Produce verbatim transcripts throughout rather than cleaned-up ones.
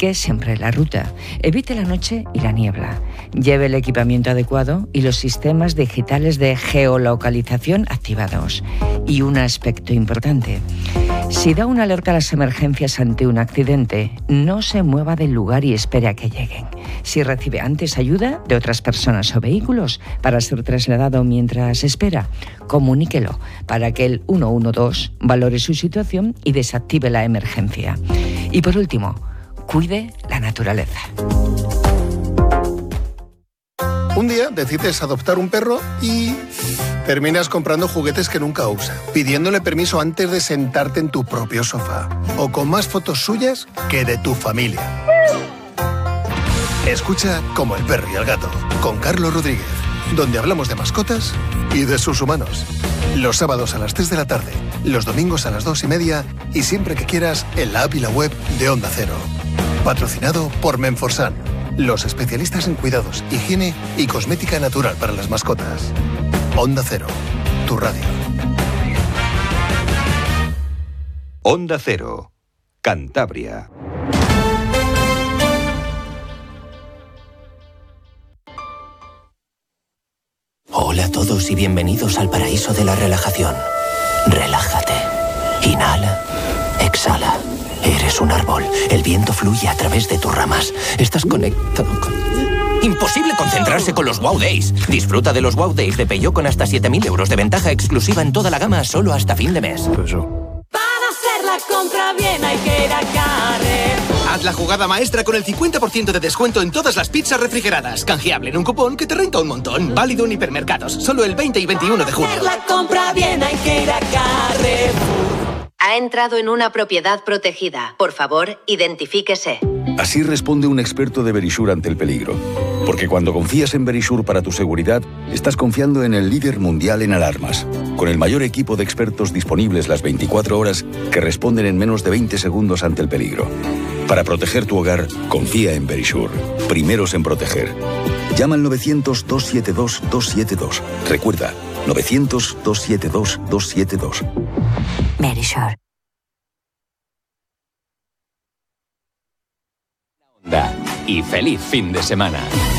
Indique siempre la ruta. Evite la noche y la niebla. Lleve el equipamiento adecuado y los sistemas digitales de geolocalización activados. Y un aspecto importante. Si da una alerta a las emergencias ante un accidente, no se mueva del lugar y espere a que lleguen. Si recibe antes ayuda de otras personas o vehículos para ser trasladado mientras espera, comuníquelo para que el uno uno dos valore su situación y desactive la emergencia. Y por último, cuide la naturaleza. Un día decides adoptar un perro y terminas comprando juguetes que nunca usa, pidiéndole permiso antes de sentarte en tu propio sofá, o con más fotos suyas que de tu familia. Escucha Como el perro y el gato, con Carlos Rodríguez, donde hablamos de mascotas y de sus humanos. Los sábados a las tres de la tarde, los domingos a las dos y media y siempre que quieras en la app y la web de Onda Cero. Patrocinado por Menforsan, los especialistas en cuidados, higiene y cosmética natural para las mascotas. Onda Cero, tu radio. Onda Cero, Cantabria. Hola a todos y bienvenidos al paraíso de la relajación. Relájate. Inhala. Exhala. Eres un árbol. El viento fluye a través de tus ramas. Estás conectado con... Imposible concentrarse con los Wow Days. Disfruta de los Wow Days de Peugeot con hasta siete mil euros de ventaja exclusiva en toda la gama solo hasta fin de mes. Para hacer la compra bien hay que ir a Carrefour. Haz la jugada maestra con el cincuenta por ciento de descuento en todas las pizzas refrigeradas. Canjeable en un cupón que te renta un montón. Válido en hipermercados. Solo el veinte y veintiuno de junio. Para hacer la compra bien hay que ir a Carrefour. Ha entrado en una propiedad protegida. Por favor, identifíquese. Así responde un experto de Verisure ante el peligro. Porque cuando confías en Verisure para tu seguridad, estás confiando en el líder mundial en alarmas. Con el mayor equipo de expertos disponibles las veinticuatro horas que responden en menos de veinte segundos ante el peligro. Para proteger tu hogar, confía en Verisure. Primeros en proteger. Llama al novecientos, dos siete dos, dos siete dos. Recuerda, novecientos, dos siete dos, dos siete dos. Verisure. Y feliz fin de semana.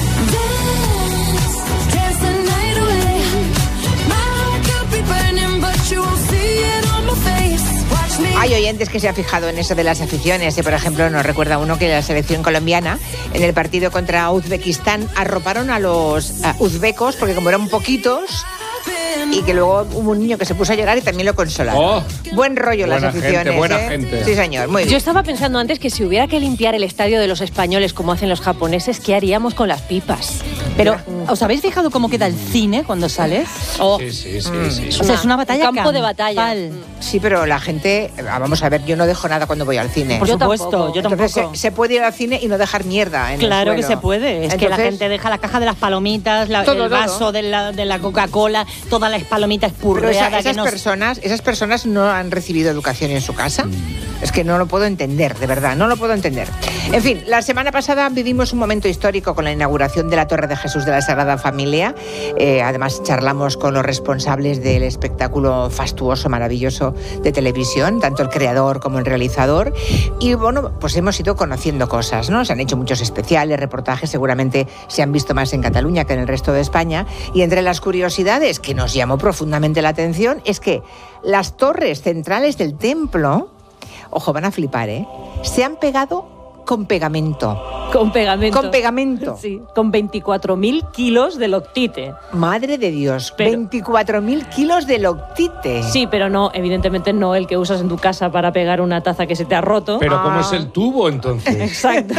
Hay oyentes que se han fijado en eso de las aficiones. Y, por ejemplo, nos recuerda uno que la selección colombiana, en el partido contra Uzbekistán, arroparon a los uh, uzbecos porque como eran poquitos, y que luego hubo un niño que se puso a llorar y también lo consolaron. Oh, Buen rollo las aficiones. Gente, buena ¿eh? gente. Sí, señor, muy bien. Yo estaba pensando antes que si hubiera que limpiar el estadio de los españoles como hacen los japoneses, ¿qué haríamos con las pipas? Pero, ¿os habéis fijado cómo queda el cine cuando sales? Oh. Sí, sí, sí, Mm. sí. O sea, es una batalla Un campo de batalla. Sí, pero la gente, vamos a ver, yo no dejo nada cuando voy al cine. Por Yo supuesto, tampoco. yo tampoco. Entonces, se, se puede ir al cine y no dejar mierda en Claro el que suelo. se puede. Es que la Entonces, gente deja la caja de las palomitas, la- Todo, el vaso todo. de la, de la Coca-Cola, todas las palomitas Pero esa- espurreadas. esas, que no- personas, esas personas no han recibido educación en su casa. Es que no lo puedo entender, de verdad, no lo puedo entender. En fin, la semana pasada vivimos un momento histórico con la inauguración de la Torre de Jesús de la Sagrada Familia. Eh, además, charlamos con los responsables del espectáculo fastuoso, maravilloso de televisión, tanto el creador como el realizador. Y bueno, pues hemos ido conociendo cosas, ¿no? Se han hecho muchos especiales, reportajes, seguramente se han visto más en Cataluña que en el resto de España. Y entre las curiosidades que nos llamó profundamente la atención es que las torres centrales del templo, ojo, van a flipar, ¿eh? Se han pegado con pegamento. Con pegamento. Con pegamento. Sí, con veinticuatro mil kilos de loctite. Madre de Dios, Pero- veinticuatro mil kilos de loctite. Sí, pero no, evidentemente no el que usas en tu casa para pegar una taza que se te ha roto. Pero ¿cómo Ah. es el tubo entonces? Exacto.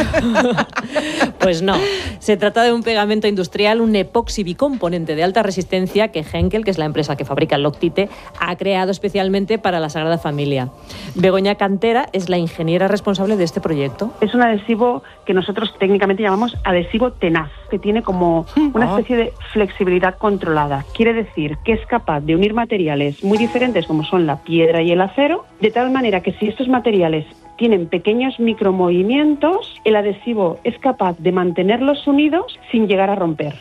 Pues no, se trata de un pegamento industrial, un epoxi bicomponente de alta resistencia que Henkel, que es la empresa que fabrica el Loctite, ha creado especialmente para la Sagrada Familia. Begoña Cantera es la ingeniera responsable de este proyecto. Es un adhesivo que nosotros técnicamente llamamos adhesivo tenaz, que tiene como una especie de flexibilidad controlada. Quiere decir que es capaz de unir materiales muy diferentes como son la piedra y el acero, de tal manera que si estos materiales tienen pequeños micromovimientos, el adhesivo es capaz de mantenerlos unidos sin llegar a romper.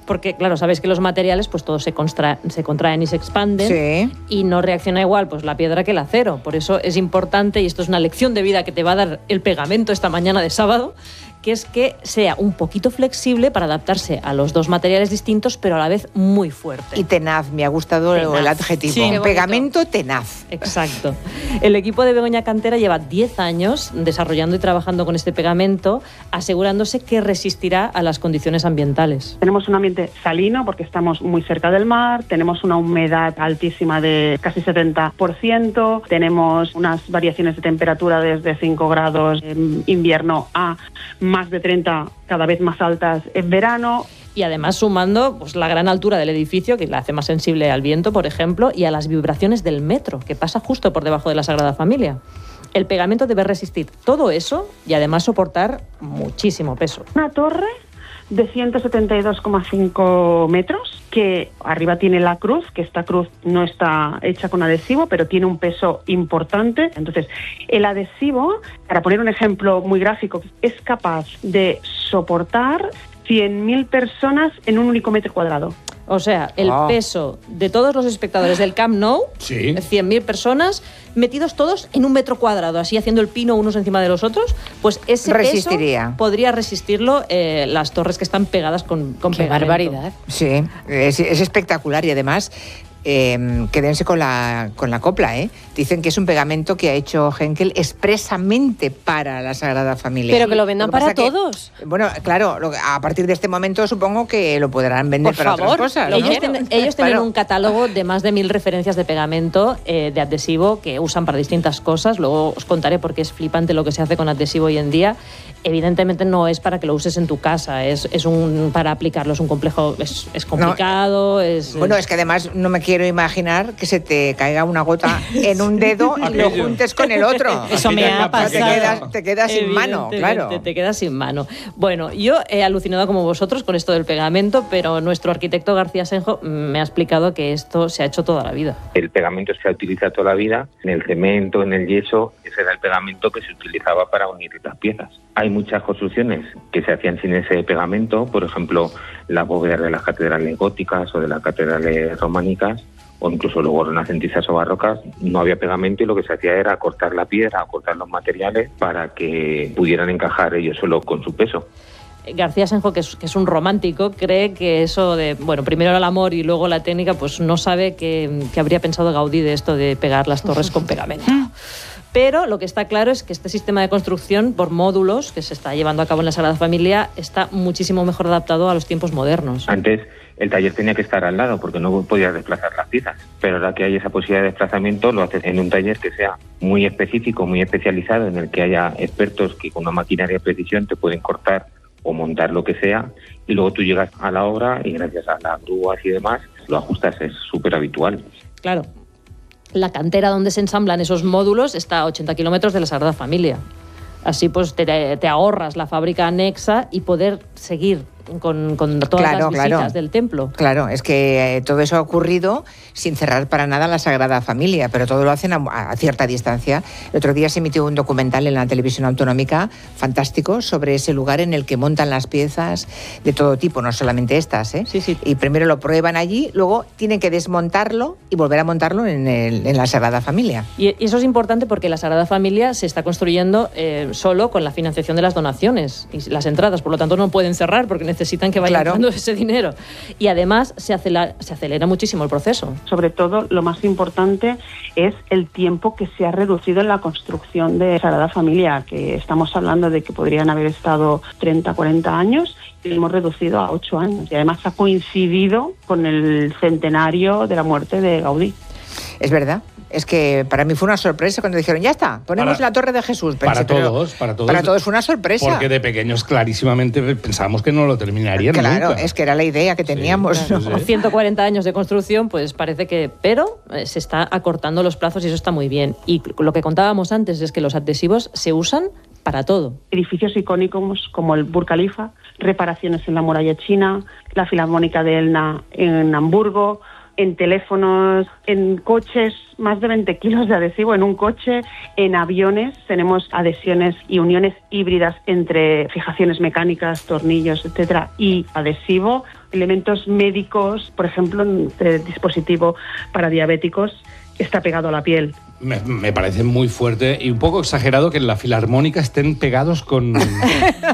porque claro, sabéis que los materiales pues todos se, constra- se contraen y se expanden Sí. y no reacciona igual pues la piedra que el acero. Por eso es importante, y esto es una lección de vida que te va a dar el pegamento esta mañana de sábado, que es que sea un poquito flexible para adaptarse a los dos materiales distintos, pero a la vez muy fuerte. Y tenaz, me ha gustado Tenaz. el adjetivo. Sí, qué bonito. Pegamento tenaz. Exacto. El equipo de Begoña Cantera lleva diez años desarrollando y trabajando con este pegamento, asegurándose que resistirá a las condiciones ambientales. Tenemos un ambiente salino porque estamos muy cerca del mar, tenemos una humedad altísima de casi setenta por ciento, tenemos unas variaciones de temperatura desde cinco grados en invierno a más de treinta, cada vez más altas en verano. Y además sumando pues, la gran altura del edificio, que la hace más sensible al viento, por ejemplo, y a las vibraciones del metro, que pasa justo por debajo de la Sagrada Familia. El pegamento debe resistir todo eso y además soportar muchísimo peso. Una torre de ciento setenta y dos coma cinco metros, que arriba tiene la cruz, que esta cruz no está hecha con adhesivo, pero tiene un peso importante. Entonces, el adhesivo, para poner un ejemplo muy gráfico, es capaz de soportar cien mil personas en un único metro cuadrado. O sea, el Ah. peso de todos los espectadores del Camp Nou, Sí. cien mil personas, metidos todos en un metro cuadrado, así haciendo el pino unos encima de los otros, pues ese Resistiría. peso podría resistirlo eh, las torres que están pegadas con, con Qué pegamento. barbaridad. Sí, es, es espectacular y además eh, quédense con la, con la copla, ¿eh? Dicen que es un pegamento que ha hecho Henkel expresamente para la Sagrada Familia. Pero que lo vendan pasa para que- todos. Bueno, claro, lo- a partir de este momento supongo que lo podrán vender Por para favor, otras cosas. ¿no? Ellos, ten- ellos tienen Claro. un catálogo de más de mil referencias de pegamento, eh, de adhesivo, que usan para distintas cosas. Luego os contaré por qué es flipante lo que se hace con adhesivo hoy en día. Evidentemente no es para que lo uses en tu casa, es, es un para aplicarlo, es un complejo, es, es complicado. es, Bueno, es que además no me quiero imaginar que se te caiga una gota en un dedo y lo Aquello. juntes con el otro. Eso me ha Te pasado. quedas, te quedas sin mano, Evidentemente, claro. Te quedas sin mano. Bueno, yo he alucinado como vosotros con esto del pegamento, pero nuestro arquitecto García Senjo me ha explicado que esto se ha hecho toda la vida. El pegamento se utiliza toda la vida, en el cemento, en el yeso, ese era el pegamento que se utilizaba para unir las piezas. Hay muchas construcciones que se hacían sin ese pegamento, por ejemplo, las bóvedas de las catedrales góticas o de las catedrales románicas, o incluso luego renacentistas o barrocas, no había pegamento y lo que se hacía era cortar la piedra, cortar los materiales para que pudieran encajar ellos solo con su peso. García Senjo, que es, que es un romántico, cree que eso de, bueno, primero el amor y luego la técnica, pues no sabe que, que habría pensado Gaudí de esto de pegar las torres con pegamento. Pero lo que está claro es que este sistema de construcción por módulos que se está llevando a cabo en la Sagrada Familia está muchísimo mejor adaptado a los tiempos modernos. Antes el taller tenía que estar al lado porque no podías desplazar las piezas, pero ahora que hay esa posibilidad de desplazamiento lo haces en un taller que sea muy específico, muy especializado, en el que haya expertos que con una maquinaria de precisión te pueden cortar o montar lo que sea, y luego tú llegas a la obra y gracias a las grúas y demás lo ajustas, es súper habitual. Claro, la cantera donde se ensamblan esos módulos está a ochenta kilómetros de la Sagrada Familia. Así pues te, te ahorras la fábrica anexa y poder seguir con, con todas Claro, las visitas claro. del templo. Claro, es que eh, todo eso ha ocurrido sin cerrar para nada la Sagrada Familia, pero todo lo hacen a, a cierta distancia. El otro día se emitió un documental en la televisión autonómica fantástico sobre ese lugar en el que montan las piezas de todo tipo, no solamente estas, ¿eh? Sí, sí. Y primero lo prueban allí, luego tienen que desmontarlo y volver a montarlo en, el- en la Sagrada Familia. Y y eso es importante porque la Sagrada Familia se está construyendo eh, solo con la financiación de las donaciones y las entradas, por lo tanto no pueden cerrar porque necesitan que vaya Claro. entrando ese dinero. Y además se acelera, se acelera muchísimo el proceso. Sobre todo, lo más importante es el tiempo que se ha reducido en la construcción de Sagrada Familia, que estamos hablando de que podrían haber estado treinta, cuarenta años y lo hemos reducido a ocho años. Y además ha coincidido con el centenario de la muerte de Gaudí. Es verdad. Es que para mí fue una sorpresa cuando dijeron, ya está, ponemos Para- la Torre de Jesús. Pensé, Para pero todos, para todos. Para todos fue una sorpresa. Porque de pequeños clarísimamente pensábamos que no lo terminarían Claro, nunca. es que era la idea que teníamos. sí, ¿no? sí. Con ciento cuarenta años de construcción, pues parece que... Pero eh, se está acortando los plazos y eso está muy bien. Y lo que contábamos antes es que los adhesivos se usan para todo. Edificios icónicos como el Burj Khalifa, reparaciones en la muralla china, la Filarmónica de Elna en Hamburgo, en teléfonos, en coches, más de veinte kilos de adhesivo en un coche, en aviones tenemos adhesiones y uniones híbridas entre fijaciones mecánicas, tornillos, etcétera, y adhesivo, elementos médicos, por ejemplo, un dispositivo para diabéticos está pegado a la piel. Me, me parece muy fuerte y un poco exagerado que en la Filarmónica estén pegados con,